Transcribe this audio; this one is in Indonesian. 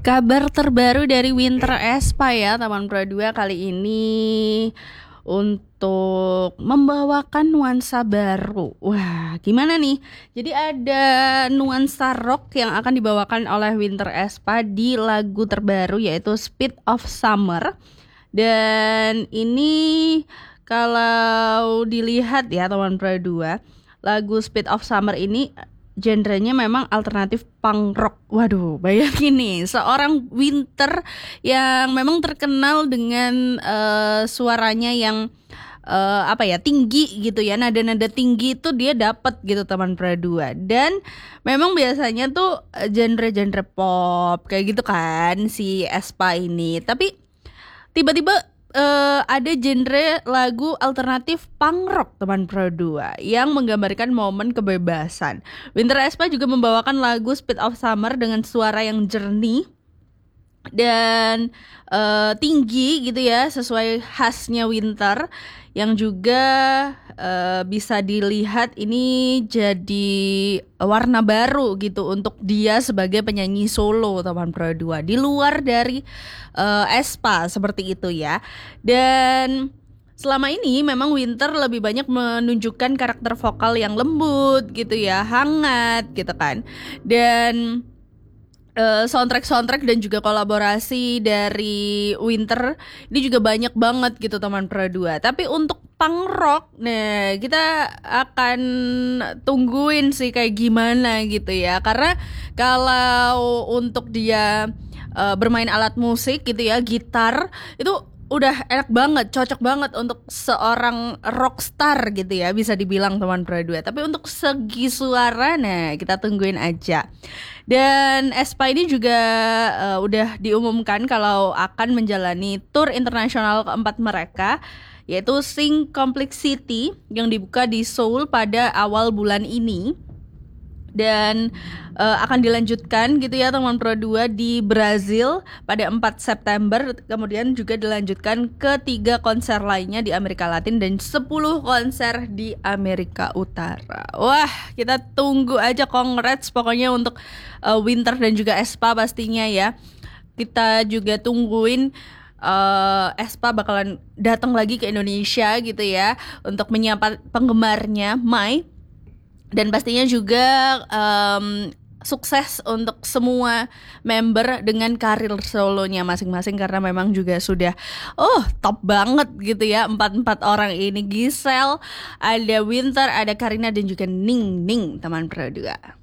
Kabar terbaru dari Winter Aespa ya teman Pro 2 kali ini untuk membawakan nuansa baru. Wah, gimana nih? Jadi ada nuansa rock yang akan dibawakan oleh Winter Aespa di lagu terbaru yaitu Speed of Summer. Dan ini kalau dilihat ya teman Pro 2, lagu Speed of Summer ini genrenya memang alternatif punk rock. Waduh, bayangin nih, seorang Winter yang memang terkenal dengan suaranya yang tinggi gitu ya, nada-nada tinggi itu dia dapat gitu teman Pro 2. Dan memang biasanya tuh genre-genre pop kayak gitu kan si Aespa ini. Tapi tiba-tiba ada genre lagu alternatif punk rock teman Pro 2 yang menggambarkan momen kebebasan. Winter Aespa juga membawakan lagu Speed of Summer dengan suara yang jernih dan tinggi gitu ya, sesuai khasnya Winter, yang juga bisa dilihat ini jadi warna baru gitu untuk dia sebagai penyanyi solo teman Pro 2 di luar dari Aespa seperti itu ya. Dan selama ini memang Winter lebih banyak menunjukkan karakter vokal yang lembut gitu ya, hangat gitu kan. Dan soundtrack dan juga kolaborasi dari Winter ini juga banyak banget gitu teman Pro 2. Tapi untuk punk rock, nah kita akan tungguin sih kayak gimana gitu ya. Karena kalau untuk dia bermain alat musik gitu ya, gitar itu udah enak banget, cocok banget untuk seorang rockstar gitu ya, bisa dibilang teman Pro 2. Tapi untuk segi suara, nah kita tungguin aja. Dan Aespa ini juga udah diumumkan kalau akan menjalani tour internasional keempat mereka, yaitu Sing Complexity yang dibuka di Seoul pada awal bulan ini. Dan akan dilanjutkan gitu ya teman Pro 2 di Brazil pada 4 September. Kemudian juga dilanjutkan ke 3 konser lainnya di Amerika Latin dan 10 konser di Amerika Utara. Wah, kita tunggu aja, congrats pokoknya untuk Winter dan juga Aespa pastinya ya. Kita juga tungguin Aespa bakalan datang lagi ke Indonesia gitu ya untuk menyapa penggemarnya Mai. Dan pastinya juga sukses untuk semua member dengan karir solonya masing-masing, karena memang juga sudah top banget gitu ya empat orang ini. Giselle, ada Winter, ada Karina dan juga Ning teman Pro 2.